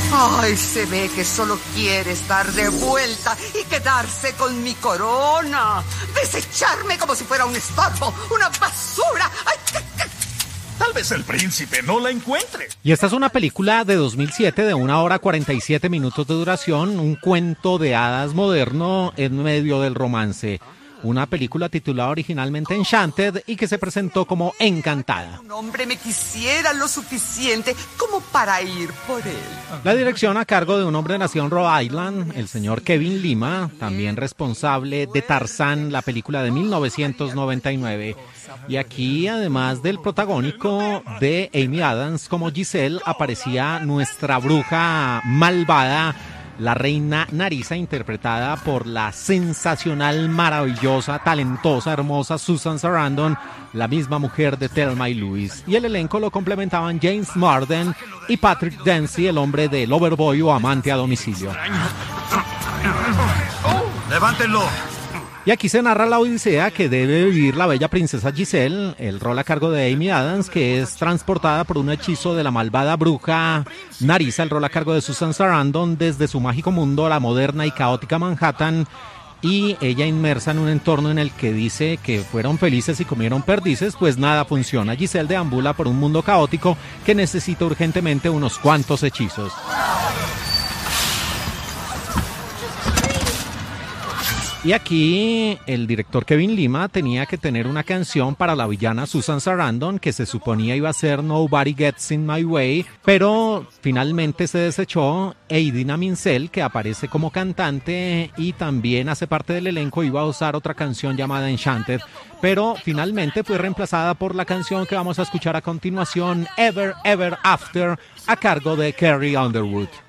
Ay, se ve que solo quiere estar de vuelta y quedarse con mi corona. Desecharme como si fuera un estorbo, una basura. Ay, Tal vez el príncipe no la encuentre. Y esta es una película de 2007 de 1 hora 47 minutos de duración, un cuento de hadas moderno en medio del romance. Una película titulada originalmente Enchanted y que se presentó como Encantada. un hombre me quisiera lo suficiente como para ir por él. La dirección a cargo de un hombre nacido en Rhode Island, el señor Kevin Lima, también responsable de Tarzán, la película de 1999. Y aquí, además del protagónico de Amy Adams como Giselle, aparecía nuestra bruja malvada, la reina Narisa, interpretada por la sensacional, maravillosa, talentosa, hermosa Susan Sarandon, la misma mujer de Thelma y Louise. Y el elenco lo complementaban James Marsden y Patrick Dempsey, el hombre de Loverboy o amante a domicilio. ¡Levántenlo! Y aquí se narra la odisea que debe vivir la bella princesa Giselle, el rol a cargo de Amy Adams, que es transportada por un hechizo de la malvada bruja Narisa, el rol a cargo de Susan Sarandon, desde su mágico mundo a la moderna y caótica Manhattan, y ella inmersa en un entorno en el que dice que fueron felices y comieron perdices, pues nada funciona. Giselle deambula por un mundo caótico que necesita urgentemente unos cuantos hechizos. Y aquí el director Kevin Lima tenía que tener una canción para la villana Susan Sarandon, que se suponía iba a ser Nobody Gets in My Way, pero finalmente se desechó. Idina Menzel, que aparece como cantante y también hace parte del elenco, iba a usar otra canción llamada Enchanted, pero finalmente fue reemplazada por la canción que vamos a escuchar a continuación, Ever Ever After, a cargo de Carrie Underwood.